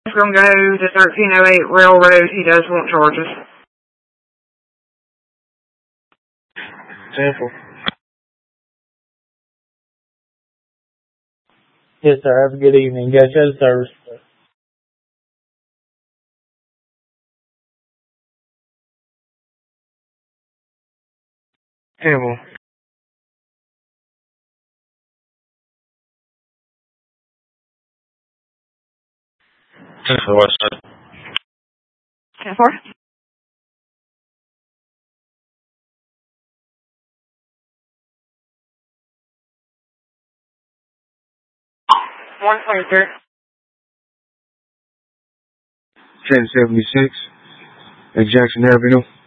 He's going to go to 1308 Railroad. He does want charges. Sample. Yes, sir. Have a good evening. Go show the service. Sample. Central West Side. 10-4. One 1076 at Jackson Avenue.